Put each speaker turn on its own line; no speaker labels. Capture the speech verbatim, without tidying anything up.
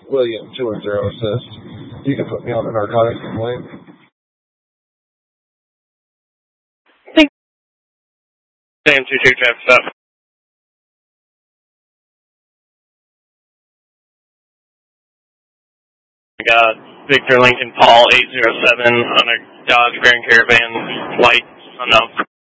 William two one zero assist. You can put me on a narcotics complaint.
Sam two two traffic stop. Got Victor Lincoln Paul eight zero seven on a Dodge Grand Caravan, white, unknown.